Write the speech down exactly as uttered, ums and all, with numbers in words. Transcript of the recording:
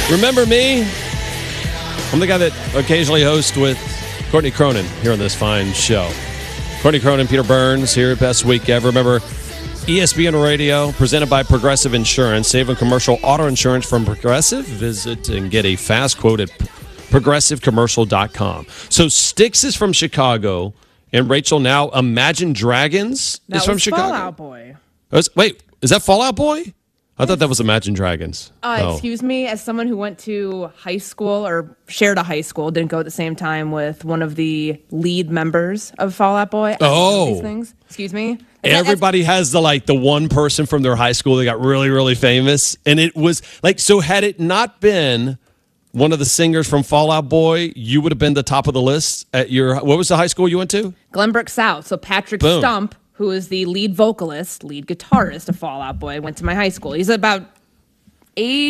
Remember me? I'm the guy that occasionally hosts with Courtney Cronin here on this fine show. Courtney Cronin, Peter Burns here at Best Week Ever. Remember, E S P N Radio, presented by Progressive Insurance. Save on commercial auto insurance from Progressive. Visit and get a fast quote at progressive commercial dot com. So Styx is from Chicago, and Rachel now Imagine Dragons that is from was Chicago. Fallout Boy. Oh, is- wait, is that Fall Out Boy? I thought that was Imagine Dragons. Uh, oh. Excuse me, as someone who went to high school or shared a high school, didn't go at the same time with one of the lead members of Fall Out Boy. Oh. These things. Excuse me. Everybody has the like the one person from their high school that got really, really famous. And it was like, so had it not been one of the singers from Fall Out Boy, you would have been the top of the list at your, what was the high school you went to? Glenbrook South. So Patrick Boom. Stump, who is the lead vocalist, lead guitarist of Fall Out Boy, went to my high school. He's about eight.